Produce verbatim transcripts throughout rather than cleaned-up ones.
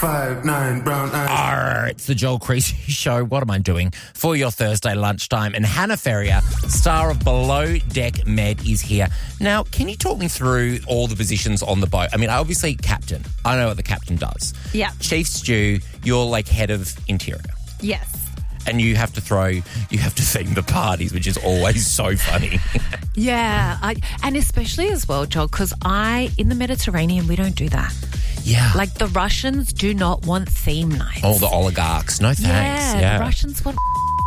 Five, nine, brown eyes. Arr, it's the Joel Creasy Show. What am I doing for your Thursday lunchtime? And Hannah Ferrier, star of Below Deck Med, is here. Now, can you talk me through all the positions on the boat? I mean, obviously, captain. I know what the captain does. Yeah. Chief stew, you're like head of interior. Yes. And you have to throw, you have to theme the parties, which is always so funny. Yeah. I, and especially as well, Joel, because I, in the Mediterranean, we don't do that. Yeah. Like the Russians do not want theme nights. All the oligarchs. No thanks. Yeah, Yeah. the Russians want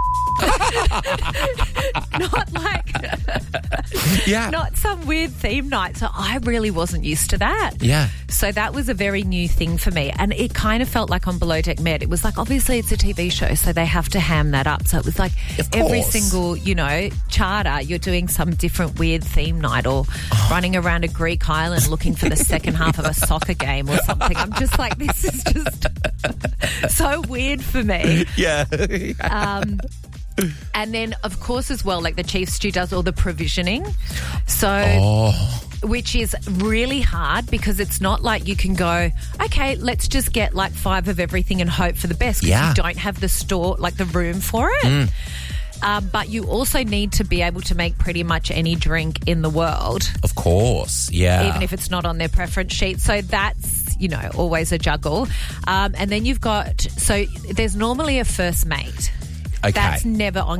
not like Yeah. not some weird theme night. So I really wasn't used to that. Yeah. So that was a very new thing for me. And it kind of felt like on Below Deck Med, it was like, obviously it's a T V show, so they have to ham that up. So it was like Of every course. single, you know, charter, you're doing some different weird theme night or running around a Greek island looking for the second half of a soccer game or something. I'm just like, this is just so weird for me. Yeah. Um, and then, of course, as well, like the chief stew does all the provisioning. So, Oh. which is really hard because it's not like you can go, okay, let's just get like five of everything and hope for the best because Yeah. you don't have the store, like the room for it. Um, but you also need to be able to make pretty much any drink in the world, Of course. Yeah. even if it's not on their preference sheet. So that's, you know, always a juggle. Um, and then you've got, so there's normally a first mate. Okay. That's never on